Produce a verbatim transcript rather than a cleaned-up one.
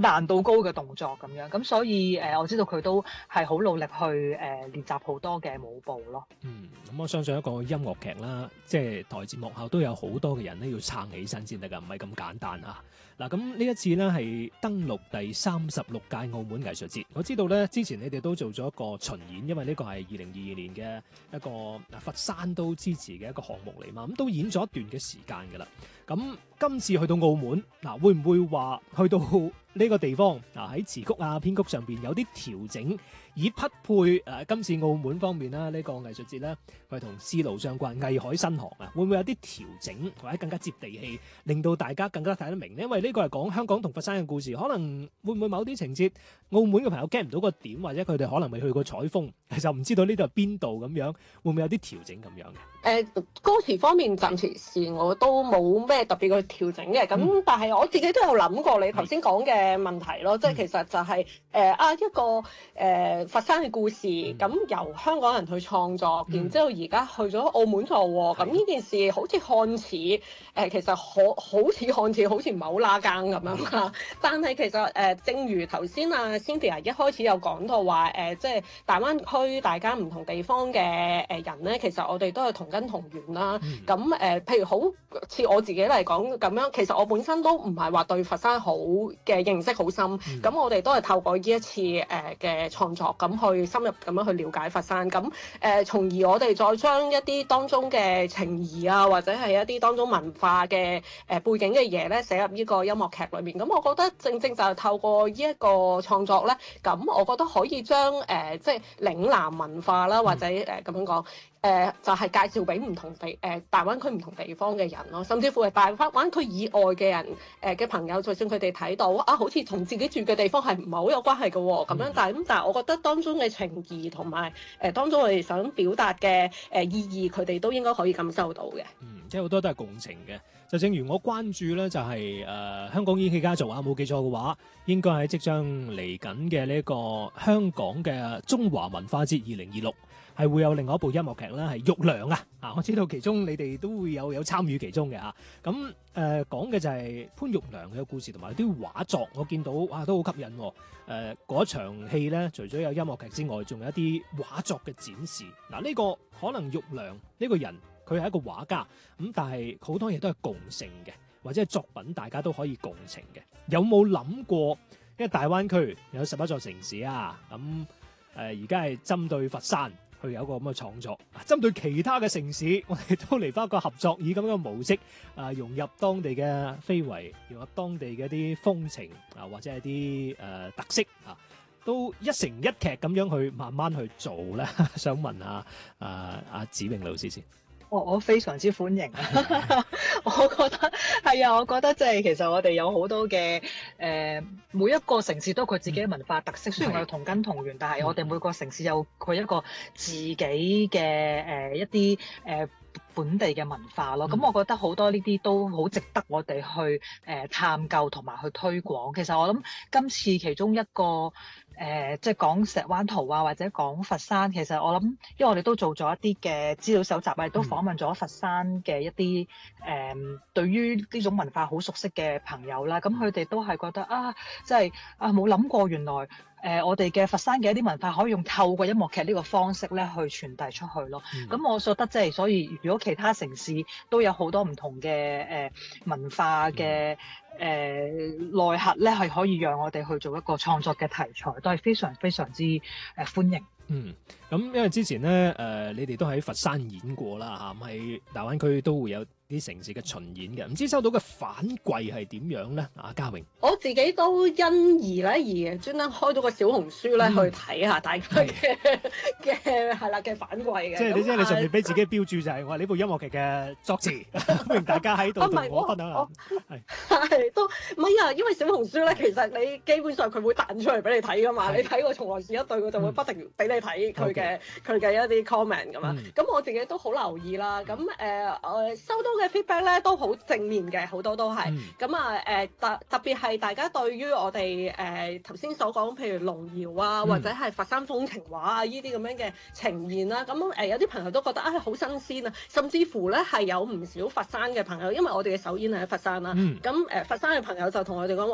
難度高嘅動作咁樣，咁所以誒、呃、我知道佢都係好努力去誒、呃、練習好多嘅舞步咯。 嗯，咁我相信一個音樂劇啦，即係台前幕後都有好多嘅人咧要撐起身先得㗎，唔係咁簡單啊！嗱，咁呢一次呢係登陸第三十六屆澳門藝術節。我知道呢之前你哋都做咗一個巡演，因為呢個係二零二二年嘅一個佛山都支持嘅一個項目嚟嘛，咁都演咗一段嘅時間㗎啦。咁今次去到澳門，嗱會唔會話去到呢個地方嗱喺詞曲啊編曲上邊有啲調整，以匹配誒、呃、今次澳門方面啦呢、呢個藝術節咧，佢係同絲路相關，藝海新航啊，會唔會有啲調整或者更加接地氣，令到大家更加睇得明呢？因為呢個係講香港同佛山嘅故事，可能會唔會某啲情節澳門嘅朋友 get 唔到個點，或者佢哋可能未去過採風，就唔知道呢度係邊度咁樣，會唔會有啲調整咁樣嘅？ 誒、呃、歌詞方面暫時是我都冇咩特別嘅調整嘅，咁、嗯、但係我自己都有諗過你頭先講嘅問題咯，即係、嗯、其實就係、是、誒、呃、啊一個誒、呃、佛山嘅故事，咁、嗯、由香港人去創作，嗯、然之後而家去咗澳門做喎，咁呢、嗯、件事好似看似誒、呃、其實可好似看似好似唔係好拉更咁樣啦，嗯、但係其實誒、呃、正如頭先啊 Cynthia 一開始有講到話誒，即係大灣區大家唔同地方嘅誒人咧，其實我哋都係同根同源啦。咁誒、嗯呃，譬如好似我自己嚟講咁樣，其實我本身都唔係話對佛山好嘅認識好深。咁、嗯、我哋都係透過呢一次誒嘅創作，咁去深入咁樣去了解佛山。咁誒、呃，從而我哋再將一啲當中嘅情誼啊，或者係一啲當中文化嘅誒、呃、背景嘅嘢咧，寫入呢個音樂劇裏面。咁我覺得正正就係透過呢一個創作咧，咁我覺得可以將誒、呃、即係嶺南文化啦，或者誒咁、呃、樣講。誒、呃、就係、是、介紹俾唔同地誒、呃、大灣區唔同地方嘅人咯，甚至乎係大灣區以外嘅人誒嘅、呃、朋友，就算佢哋睇到啊，好似同自己住嘅地方係唔係好有關係嘅喎，咁樣，但係咁，但係我覺得當中嘅情義同埋誒當中我哋想表達嘅誒意義，佢哋都應該可以感受到嘅。 嗯，即係好多都係共情嘅。就正如我關注咧，就係、是、誒、呃、香港演戲家族啊，冇記錯嘅話，應該喺即將嚟緊嘅呢個香港嘅中華文化節二零二六。係會有另外一部音樂劇啦，係玉娘啊！啊，我知道其中你哋都會有有參與其中嘅嚇。咁誒講嘅就係潘玉娘嘅故事同埋啲畫作，我見到哇都好吸引。誒、呃、嗰場戲咧，除咗有音樂劇之外，仲有一啲畫作嘅展示。嗱、啊，呢、這個可能玉娘呢、這個人佢係一個畫家，咁但係好多嘢都係共性嘅，或者係作品大家都可以共情嘅。有冇諗過？因為大灣區有十一座城市啊，咁誒而家係針對佛山。去有一個咁嘅創作，針對其他嘅城市，我哋都嚟翻一個合作，以咁樣嘅模式啊，融入當地嘅非遺，融入當地嘅一啲風情啊，或者係啲誒特色啊，都一成一劇咁樣去慢慢去做咧。想問下啊阿子穎老師先。 我我非常之歡迎啊！我覺得係啊，我覺得即係其實我哋有好多嘅誒、呃，每一個城市都有佢自己嘅文化特色。嗯、雖然我哋同根同源，但係我哋每個城市有佢一個自己嘅誒、呃、一啲誒、呃、本地嘅文化咯。咁、嗯、我覺得好多呢啲都好值得我哋去誒、呃、探究同埋去推廣。其實我諗今次其中一個。誒、呃，即係講石灣圖啊，或者講佛山，其實我諗，因為我哋都做咗一啲嘅資料搜集啊，亦都訪問咗佛山嘅一啲誒、呃，對於呢種文化好熟悉嘅朋友啦，咁佢哋都係覺得啊，即係啊冇諗過原來誒、呃，我哋嘅佛山嘅一啲文化可以用透過音樂劇呢個方式咧去傳遞出去咯。咁、嗯、我覺得即係，所以如果其他城市都有好多唔同嘅誒、呃、文化嘅。嗯誒、呃、內核咧係可以讓我哋去做一個創作嘅題材，都係非常非常之誒、呃、歡迎。 嗯，咁因為之前咧誒、呃，你哋都喺佛山演過啦嚇，咁喺大灣區都會有啲城市嘅巡演嘅，唔知收到嘅反饋係點樣咧？啊，嘉穎， 我自己都因而咧而專登開咗個小紅書咧、嗯、去睇下大家嘅嘅係啦嘅反饋嘅。即係你即係你上面俾自己標註就係我話呢部音樂劇嘅作詞，歡迎大家喺度同我分享下。係係都唔係啊，因為小紅書咧其實你基本上佢會彈出嚟俾你睇噶嘛，你睇過從來是一對，佢就會不停俾你睇佢嘅佢嘅一啲 comment 咁啊。咁、嗯、我自己都好留意啦。咁誒誒收到嘅 feedback 咧都好正面嘅，好多都係咁啊誒特特別係大家對於我哋誒頭先所講，譬如龍謠啊，或者係佛山風情畫啊呢啲咁樣嘅呈現啦，咁誒、呃、有啲朋友都覺得啊好、哎、新鮮啊，甚至乎咧係有唔少佛山嘅朋友，因為我哋嘅首演係喺佛山啦，咁誒、嗯呃、佛山嘅朋友就同我哋講